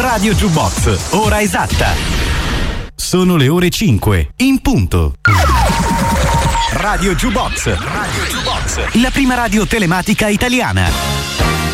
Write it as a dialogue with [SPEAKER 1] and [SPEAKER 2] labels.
[SPEAKER 1] Radio Jukebox, ora esatta. Sono le ore 5, in punto. Radio Jukebox, la prima radio telematica italiana.